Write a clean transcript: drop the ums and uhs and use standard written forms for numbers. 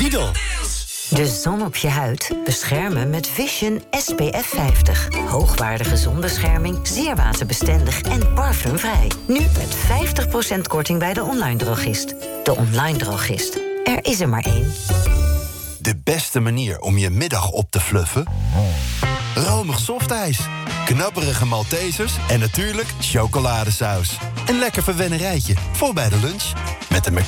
Lidl. De zon op je huid beschermen met Vision SPF 50. Hoogwaardige zonbescherming, zeer waterbestendig en parfumvrij. Nu met 50% korting bij de online drogist. De online drogist. Er is er maar één. De beste manier om je middag op te fluffen? Romig softijs, knapperige Maltesers en natuurlijk chocoladesaus. Een lekker verwennerijtje voor bij de lunch. Met de